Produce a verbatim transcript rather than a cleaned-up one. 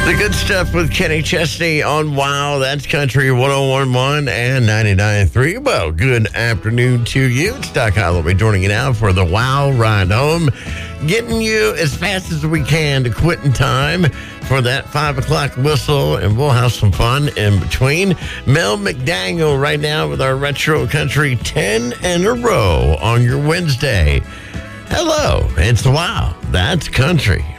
The good stuff with Kenny Chesney on Wow. That's Country one oh one point one and ninety-nine point three. Well, good afternoon to you. It's Doc Holloway joining you now for the Wow Ride Home. Getting you as fast as we can to quitting time for that five o'clock whistle, and we'll have some fun in between. Mel McDaniel right now with our Retro Country ten in a row on your Wednesday. Hello, it's Wow. That's Country